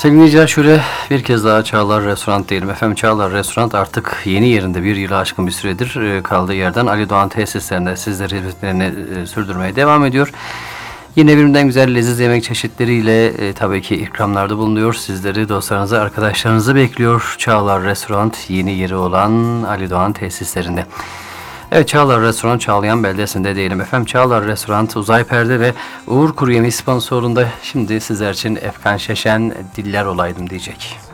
Sevgili dinleyiciler, şöyle bir kez daha Çağlar Restoran diyelim. Efendim, Çağlar Restoran artık yeni yerinde, bir yılı aşkın bir süredir kaldığı yerden Ali Doğan tesislerinde sizlere hizmetlerini sürdürmeye devam ediyor. Yine birbirinden güzel leziz yemek çeşitleriyle tabii ki ikramlarda bulunuyor. Sizleri, dostlarınızı, arkadaşlarınızı bekliyor. Çağlar Restoran yeni yeri olan Ali Doğan tesislerinde. Evet, Çağlar Restoran Çağlayan beldesinde diyelim efendim. Çağlar Restoran Uzay Perde ve Uğur Kuru Yemeği sponsorunda şimdi sizler için Efkan Şeşen Diller Olaydım diyecek.